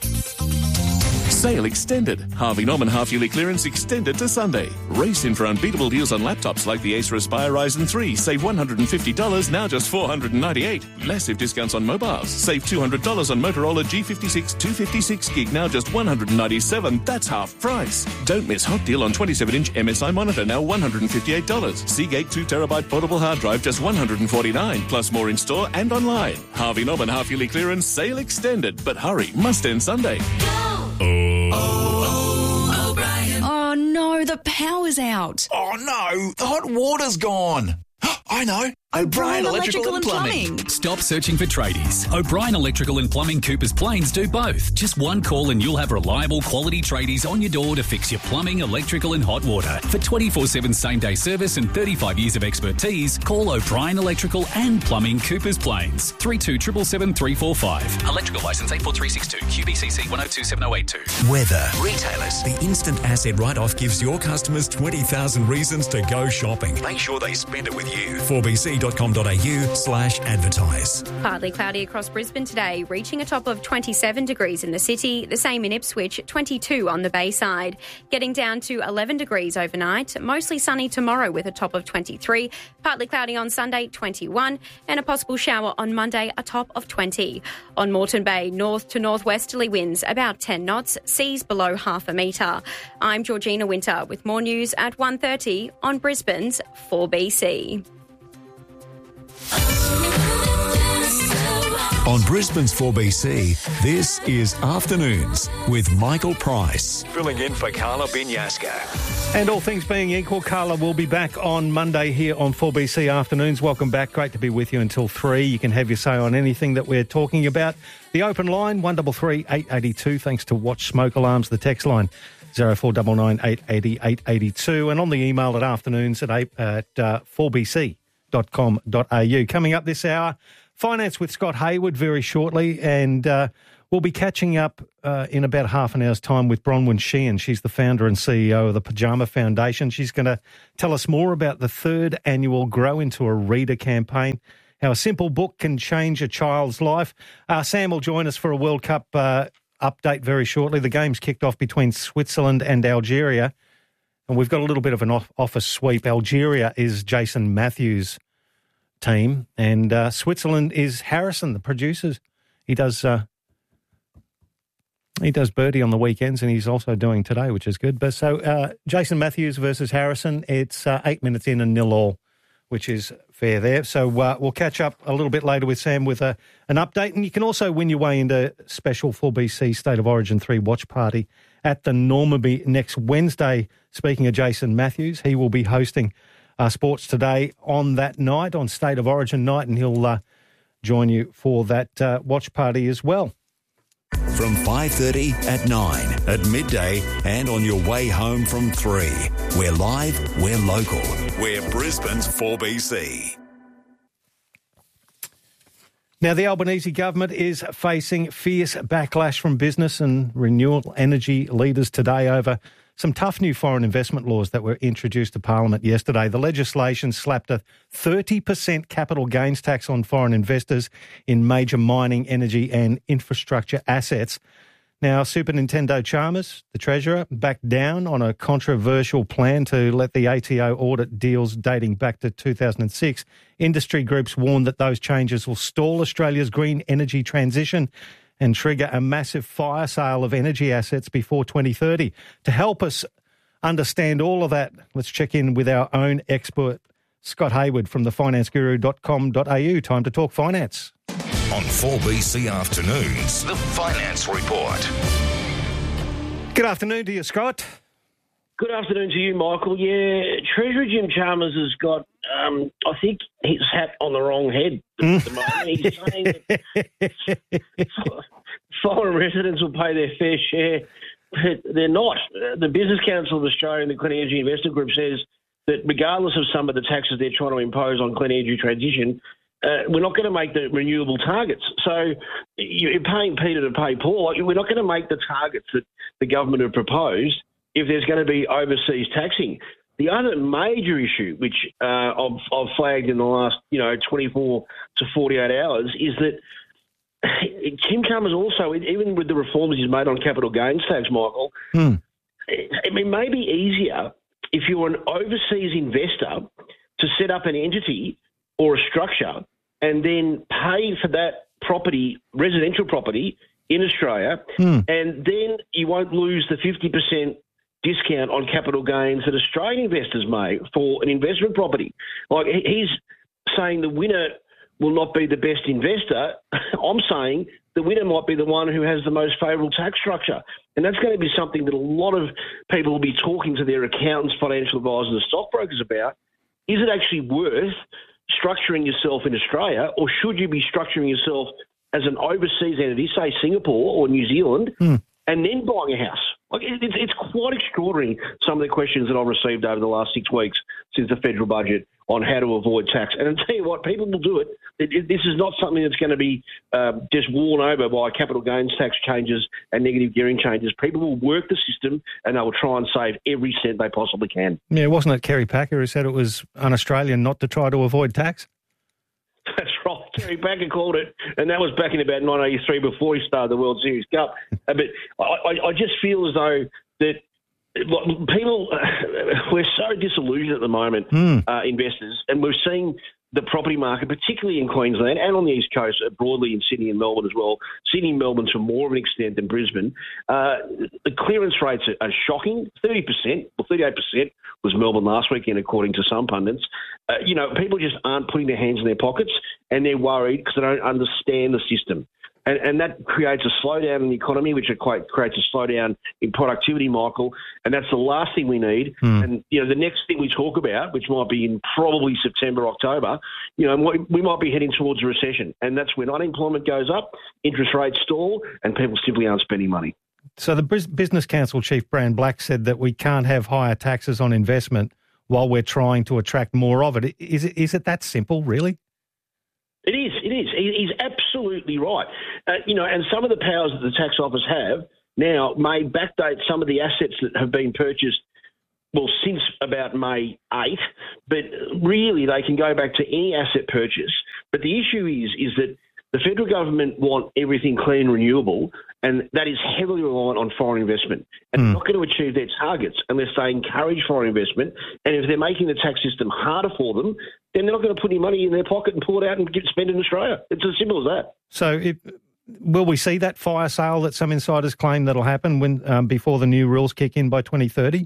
S13: Sale extended. Harvey Norman half-yearly clearance extended to Sunday. Race in for unbeatable deals on laptops like the Acer Aspire Ryzen three. Save one hundred fifty dollars, now just four hundred ninety-eight dollars. Massive discounts on mobiles. Save two hundred dollars on Motorola G fifty-six two fifty-six gig, now just one hundred ninety-seven dollars. That's half price. Don't miss hot deal on twenty-seven inch M S I monitor, now one hundred fifty-eight dollars. Seagate two terabyte portable hard drive, just one hundred forty-nine dollars. Plus more in store and online. Harvey Norman half-yearly clearance, sale extended. But hurry, must end Sunday.
S9: Oh no, the power's out.
S10: Oh no, the hot water's gone. I know. O'Brien Electrical, Electrical and Plumbing. Plumbing.
S11: Stop searching for tradies. O'Brien Electrical and Plumbing Coopers Plains do both. Just one call and you'll have reliable quality tradies on your door to fix your plumbing, electrical and hot water. For twenty-four seven same-day service and thirty-five years of expertise, call O'Brien Electrical and Plumbing Coopers Plains. three two seven seven three four five. Electrical licence eight four three six two. Q B C C one oh two seven oh eight two.
S3: Weather. Retailers. The instant asset write-off gives your customers twenty thousand reasons to go shopping. Make sure they spend it with you. four b c dot com dot a u slash advertise.
S24: Partly cloudy across Brisbane today, reaching a top of twenty-seven degrees in the city, the same in Ipswich, twenty-two on the Bayside. Getting down to eleven degrees overnight, mostly sunny tomorrow with a top of twenty-three, partly cloudy on Sunday, twenty-one, and a possible shower on Monday, a top of twenty. On Moreton Bay, north to northwesterly winds about ten knots, seas below half a metre. I'm Georgina Winter with more news at one thirty on Brisbane's four B C.
S3: On Brisbane's four B C, this is Afternoons with Michael Price.
S12: Filling in for Carla Binyaska.
S1: And all things being equal, Carla will be back on Monday here on four B C Afternoons. Welcome back. Great to be with you until three. You can have your say on anything that we're talking about. The open line, one three three, eight eight two. Thanks to Watch Smoke Alarms. The text line, zero four nine nine, eight eight zero, eight eight two. And on the email at afternoons at, at uh, four b c dot com dot a u. Coming up this hour, Finance with Scott Hayward very shortly, and uh, we'll be catching up uh, in about half an hour's time with Bronwyn Sheehan. She's the founder and C E O of the Pyjama Foundation. She's going to tell us more about the third annual Grow Into a Reader campaign, how a simple book can change a child's life. Uh, Sam will join us for a World Cup uh, update very shortly. The game's kicked off between Switzerland and Algeria, and we've got a little bit of an off- office sweep. Algeria is Jason Matthews' team, and uh, Switzerland is Harrison, the producers. He does uh, he does birdie on the weekends, and he's also doing today, which is good. But so uh, Jason Matthews versus Harrison. It's uh, eight minutes in and nil all, which is fair there. So uh, we'll catch up a little bit later with Sam with a, an update, and you can also win your way into special four B C State of Origin three watch party at the Normanby next Wednesday. Speaking of Jason Matthews, he will be hosting Uh, Sports Today on that night, on State of Origin night, and he'll uh, join you for that uh, watch party as well.
S3: From five thirty at nine, at midday, and on your way home from three. We're live, we're local. We're Brisbane's four B C.
S1: Now, the Albanese government is facing fierce backlash from business and renewable energy leaders today over some tough new foreign investment laws that were introduced to Parliament yesterday. The legislation slapped a thirty percent capital gains tax on foreign investors in major mining, energy and infrastructure assets. Now, Super Nintendo Chalmers, the Treasurer, backed down on a controversial plan to let the A T O audit deals dating back to two thousand six. Industry groups warned that those changes will stall Australia's green energy transition and trigger a massive fire sale of energy assets before twenty thirty. To help us understand all of that, let's check in with our own expert, Scott Hayward from the finance guru dot com dot a u. Time to talk finance.
S12: On four B C Afternoons, the Finance Report.
S1: Good afternoon to you, Scott.
S14: Good afternoon to you, Michael. Yeah, Treasurer Jim Chalmers has got, um, I think, his hat on the wrong head at the moment. He's saying that foreign residents will pay their fair share. But they're not. The Business Council of Australia and the Clean Energy Investment Group says that regardless of some of the taxes they're trying to impose on clean energy transition, uh, we're not going to make the renewable targets. So you're paying Peter to pay Paul. We're not going to make the targets that the government have proposed if there's going to be overseas taxing. The other major issue, which uh, I've, I've flagged in the last, you know, twenty-four to forty-eight hours, is that Tim Chalmers also, even with the reforms he's made on capital gains tax, Michael,
S1: hmm.
S14: it, it may be easier if you're an overseas investor to set up an entity or a structure and then pay for that property, residential property in Australia,
S1: hmm.
S14: and then you won't lose the fifty percent discount on capital gains that Australian investors make for an investment property. Like, he's saying the winner will not be the best investor. I'm saying the winner might be the one who has the most favourable tax structure. And that's going to be something that a lot of people will be talking to their accountants, financial advisors and stockbrokers about. Is it actually worth structuring yourself in Australia, or should you be structuring yourself as an overseas entity, say Singapore or New Zealand,
S1: hmm.
S14: and then buying a house? Like, it's, it's quite extraordinary, some of the questions that I've received over the last six weeks since the federal budget on how to avoid tax. And I'll tell you what, people will do it. it, it this is not something that's going to be uh, just worn over by capital gains tax changes and negative gearing changes. People will work the system and they will try and save every cent they possibly can.
S1: Yeah, wasn't it Kerry Packer who said it was un-Australian not to try to avoid tax?
S14: That's right. Terry Packer called it, and that was back in about nineteen eighty-three before he started the World Series Cup. Uh, but I, I just feel as though that people, we're so disillusioned at the moment,
S1: mm.
S14: uh, investors, and we're seeing the property market, particularly in Queensland and on the East Coast, uh, broadly in Sydney and Melbourne as well. Sydney and Melbourne to more of an extent than Brisbane. Uh, the clearance rates are, are shocking. thirty percent, well, thirty-eight percent was Melbourne last weekend, according to some pundits. Uh, you know, people just aren't putting their hands in their pockets, and they're worried because they don't understand the system. And, and that creates a slowdown in the economy, which quite creates a slowdown in productivity, Michael. And that's the last thing we need. Mm. And, you know, the next thing we talk about, which might be in probably September, October, you know, we might be heading towards a recession. And that's when unemployment goes up, interest rates stall, and people simply aren't spending money.
S1: So the Business Council chief, Brand Black, said that we can't have higher taxes on investment while we're trying to attract more of it. Is it, is it that simple, really?
S14: It is, it is. He's absolutely right. Uh, you know, and some of the powers that the tax office have now may backdate some of the assets that have been purchased, well, since about May eighth, but really they can go back to any asset purchase. But the issue is, is that the federal government want everything clean and renewable, and that is heavily reliant on foreign investment. And mm. they're not going to achieve their targets unless they encourage foreign investment. And if they're making the tax system harder for them, then they're not going to put any money in their pocket and pull it out and get spent in Australia. It's as simple as that.
S1: So if, will we see that fire sale that some insiders claim that'll happen when um, before the new rules kick in by twenty thirty?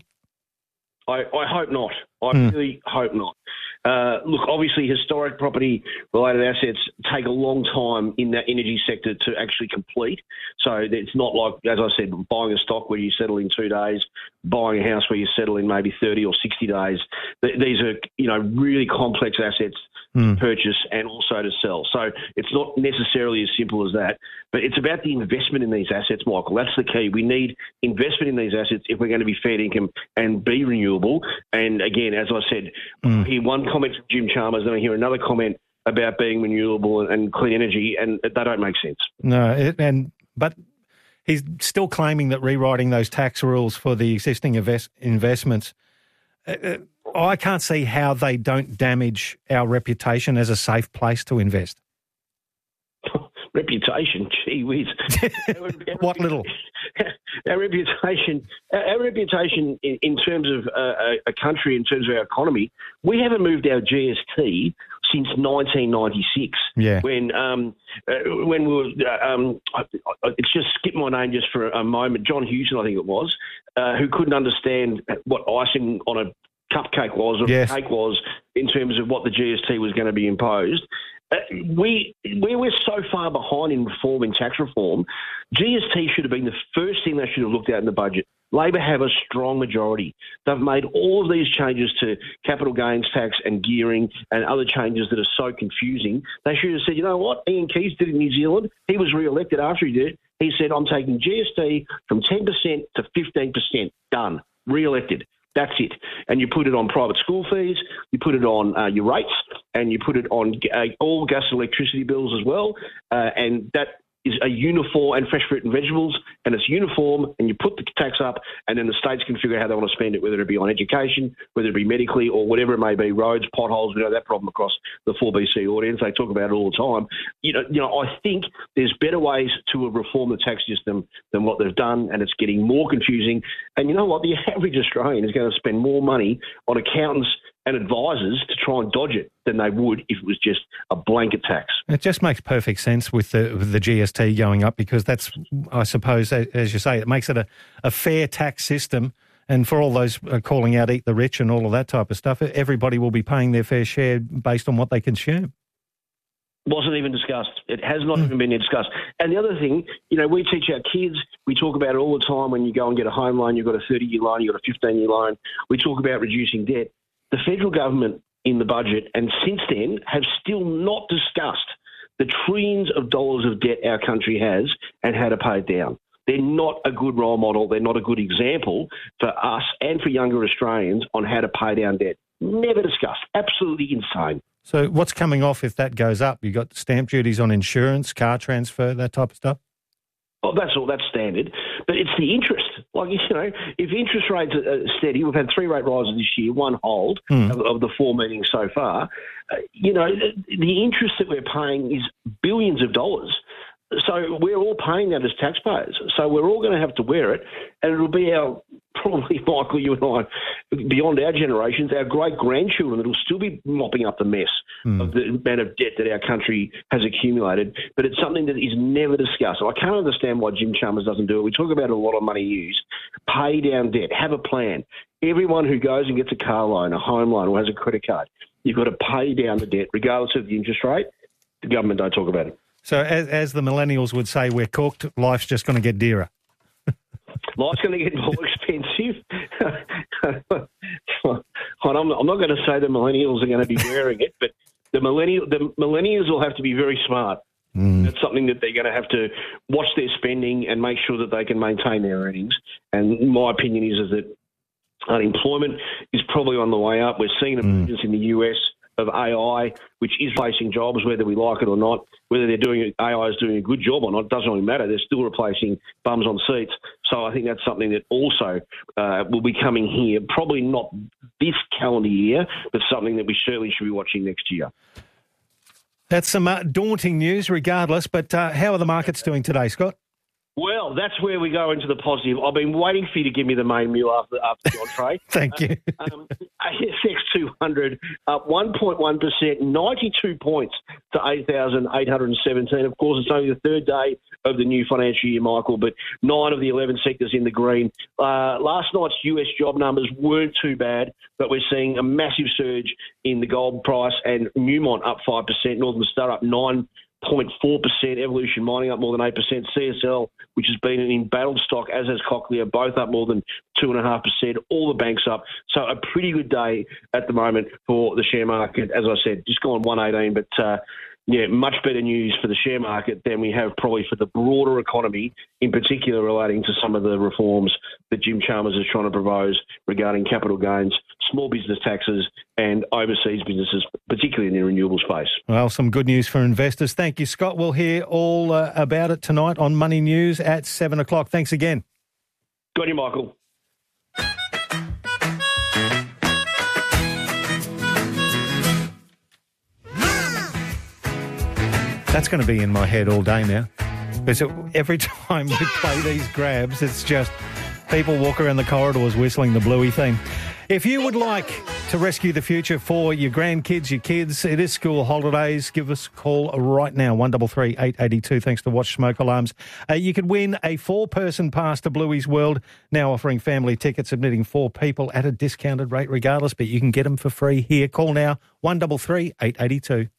S14: I, I hope not. I
S1: Mm.
S14: really hope not. Uh, look, obviously, historic property-related assets take a long time in that energy sector to actually complete. So it's not like, as I said, buying a stock where you settle in two days, buying a house where you settle in maybe thirty or sixty days. Th- these are, you know, really complex assets
S1: mm.
S14: to purchase and also to sell. So it's not necessarily as simple as that. But it's about the investment in these assets, Michael. That's the key. We need investment in these assets if we're going to be fair income and be renewable. And again, as I said,
S1: mm.
S14: I hear one comment from Jim Chalmers, and I hear another comment about being renewable and, and clean energy, and they don't make sense.
S1: No, it, and but he's still claiming that rewriting those tax rules for the existing invest, investments, uh, I can't see how they don't damage our reputation as a safe place to invest.
S14: Reputation, gee whiz. our, our,
S1: what little?
S14: Our reputation, our reputation in, in terms of uh, a country, in terms of our economy, we haven't moved our G S T since nineteen ninety-six.
S1: Yeah.
S14: When um, uh, when we were, uh, um, I, I, it's just skipped my name just for a moment. John Hewson, I think it was, uh, who couldn't understand what icing on a cupcake was or
S1: yes.
S14: a cake was in terms of what the G S T was going to be imposed. Uh, we, we we're so far behind in reform, in tax reform. G S T should have been the first thing they should have looked at in the budget. Labor have a strong majority. They've made all of these changes to capital gains tax and gearing and other changes that are so confusing. They should have said, you know what, Ian Keys did in New Zealand. He was re-elected after he did it. He said, I'm taking G S T from ten percent to fifteen percent. Done. Re-elected. That's it. And you put it on private school fees, you put it on uh, your rates, and you put it on uh, all gas and electricity bills as well. Uh, and that is a uniform, and fresh fruit and vegetables, and it's uniform, and you put the tax up, and then the states can figure out how they want to spend it, whether it be on education, whether it be medically, or whatever it may be, roads, potholes. We know that problem across the four B C audience. They talk about it all the time. You know, you know, I think there's better ways to reform the tax system than what they've done, and it's getting more confusing. And you know what? The average Australian is going to spend more money on accountants and advisors to try and dodge it than they would if it was just a blanket tax.
S1: It just makes perfect sense with the with the G S T going up, because that's, I suppose, as you say, it makes it a, a fair tax system. And for all those calling out eat the rich and all of that type of stuff, everybody will be paying their fair share based on what they consume.
S14: Wasn't even discussed. It has not even been discussed. And the other thing, you know, we teach our kids, we talk about it all the time when you go and get a home loan, you've got a thirty-year loan, you've got a fifteen-year loan. We talk about reducing debt. The federal government in the budget and since then have still not discussed the trillions of dollars of debt our country has and how to pay it down. They're not a good role model. They're not a good example for us and for younger Australians on how to pay down debt. Never discussed. Absolutely insane.
S1: So what's coming off if that goes up? You've got stamp duties on insurance, car transfer, that type of stuff?
S14: Oh, that's all. That's standard. But it's the interest. Like, you know, if interest rates are steady, we've had three rate rises this year, one hold
S1: mm.
S14: of, of the four meetings so far. Uh, you know, the interest that we're paying is billions of dollars. So we're all paying that as taxpayers. So we're all going to have to wear it, and it'll be our probably, Michael, you and I, beyond our generations, our great-grandchildren that will still be mopping up the mess mm. of the amount of debt that our country has accumulated. But it's something that is never discussed. I can't understand why Jim Chalmers doesn't do it. We talk about a lot of money used. Pay down debt. Have a plan. Everyone who goes and gets a car loan, a home loan, or has a credit card, you've got to pay down the debt, regardless of the interest rate. The government don't talk about it.
S1: So as, as the millennials would say, we're cooked. Life's just going to get dearer.
S14: Life's going to get more expensive. I'm not going to say the millennials are going to be wearing it, but the millennial the millennials will have to be very smart. Mm. That's something that they're going to have to watch their spending and make sure that they can maintain their earnings. And my opinion is, is that unemployment is probably on the way up. We're seeing emergence mm. in the U S of A I, which is replacing jobs, whether we like it or not. Whether they're doing A I is doing a good job or not, it doesn't really matter. They're still replacing bums on seats. So I think that's something that also uh, will be coming here, probably not this calendar year, but something that we certainly should be watching next year.
S1: That's some uh, daunting news regardless, but uh, how are the markets doing today, Scott?
S14: Well, that's where we go into the positive. I've been waiting for you to give me the main meal after, after the entree.
S1: Thank you.
S14: Um, A S X two hundred up one point one percent, ninety-two points to eight thousand eight hundred seventeen. Of course, it's only the third day of the new financial year, Michael, but nine of the eleven sectors in the green. Uh, last night's U S job numbers weren't too bad, but we're seeing a massive surge in the gold price, and Newmont up five percent, Northern Star up nine percent. zero point four percent, Evolution Mining up more than eight percent, C S L, which has been an embattled stock, as has Cochlear, both up more than two point five percent, all the banks up. So a pretty good day at the moment for the share market. As I said, just gone one eighteen, but uh, yeah, much better news for the share market than we have probably for the broader economy, in particular relating to some of the reforms that Jim Chalmers is trying to propose regarding capital gains, small business taxes and overseas businesses, particularly in the renewable space.
S1: Well, some good news for investors. Thank you, Scott. We'll hear all uh, about it tonight on Money News at seven o'clock. Thanks again.
S14: Good on you, Michael.
S1: That's going to be in my head all day now. Because every time we play these grabs, it's just people walk around the corridors whistling the Bluey theme. If you would like to rescue the future for your grandkids, your kids, it is school holidays, give us a call right now, one three three, eight eight two, thanks to Watch Smoke Alarms. Uh, you could win a four-person pass to Bluey's World, now offering family tickets, admitting four people at a discounted rate regardless, but you can get them for free here. Call now, one three three, eight eight two.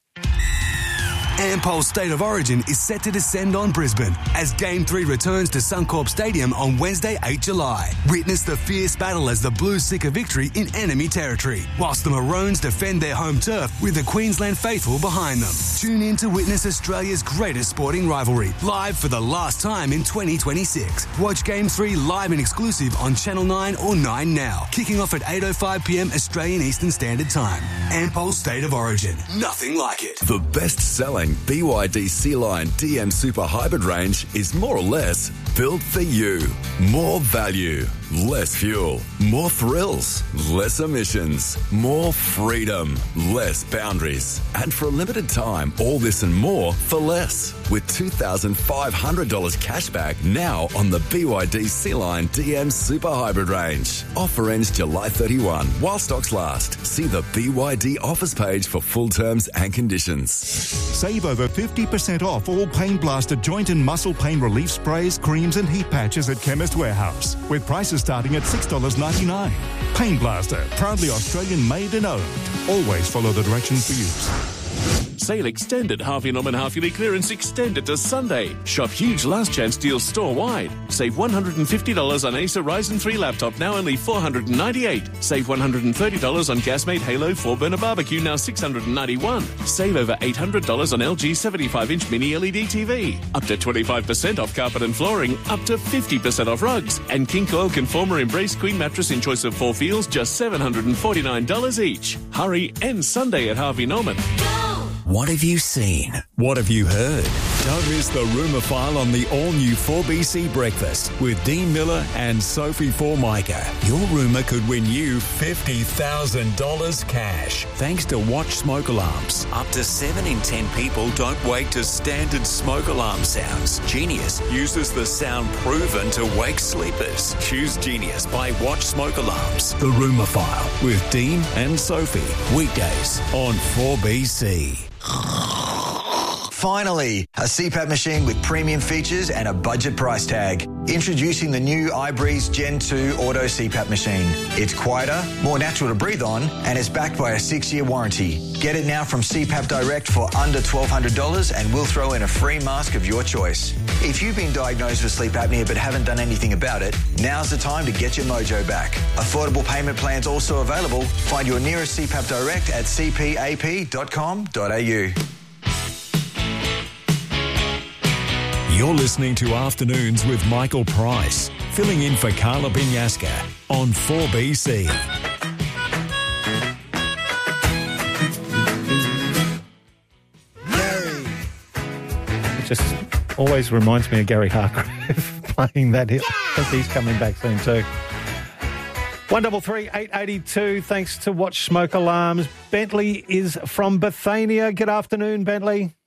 S15: Ampol's State of Origin is set to descend on Brisbane as Game three returns to Suncorp Stadium on Wednesday, the eighth of July. Witness the fierce battle as the Blues seek a victory in enemy territory, whilst the Maroons defend their home turf with the Queensland faithful behind them. Tune in to witness Australia's greatest sporting rivalry, live for the last time in twenty twenty-six. Watch Game three live and exclusive on Channel nine or nine Now, kicking off at eight oh five p.m. Australian Eastern Standard Time. Ampol's State of Origin. Nothing like it.
S3: The best-selling B Y D C-Line D M Super Hybrid range is more or less built for you. More value, less fuel, more thrills, less emissions, more freedom, less boundaries. And for a limited time, all this and more for less. With two thousand five hundred dollars cash back now on the B Y D C-Line D M Super Hybrid range. Offer ends July thirty-first while stocks last. See the B Y D offers page for full terms and conditions.
S16: Save over fifty percent off all Pain Blaster joint and muscle pain relief sprays, creams and heat patches at Chemist Warehouse, with prices starting at six dollars ninety-nine. Pain Blaster, proudly Australian made and owned. Always follow the directions for use.
S13: Sale extended. Harvey Norman Half Yearly Clearance extended to Sunday. Shop huge last chance deals store-wide. Save one hundred fifty dollars on Acer Ryzen three laptop, now only four hundred ninety-eight dollars. Save one hundred thirty dollars on Gasmate Halo four burner barbecue, now six hundred ninety-one dollars. Save over eight hundred dollars on L G seventy-five inch mini L E D T V. Up to twenty-five percent off carpet and flooring. Up to fifty percent off rugs. And King Coil Conformer Embrace Queen mattress in choice of four feels, just seven hundred forty-nine dollars each. Hurry, end Sunday at Harvey Norman.
S3: What have you seen? What have you heard? Don't miss the Rumour File on the all-new four B C Breakfast with Dean Miller and Sophie Formica. Your rumour could win you fifty thousand dollars cash. Thanks to Watch Smoke Alarms. Up to seven in ten people don't wake to standard smoke alarm sounds. Genius uses the sound proven to wake sleepers. Choose Genius by Watch Smoke Alarms. The Rumour File with Dean and Sophie. Weekdays on four B C.
S2: Finally, a C PAP machine with premium features and a budget price tag. Introducing the new iBreeze Gen two Auto C PAP machine. It's quieter, more natural to breathe on, and it's backed by a six-year warranty. Get it now from C PAP Direct for under twelve hundred dollars and we'll throw in a free mask of your choice. If you've been diagnosed with sleep apnea but haven't done anything about it, now's the time to get your mojo back. Affordable payment plans also available. Find your nearest C PAP Direct at c p a p dot com dot a u.
S3: You're listening to Afternoons with Michael Price, filling in for Carla Binyaska on four B C.
S1: It just always reminds me of Gary Hargrave playing that hit. I think he's coming back soon too. one double three eight eighty two. Thanks to Watch Smoke Alarms. Bentley is from Bethania. Good afternoon, Bentley.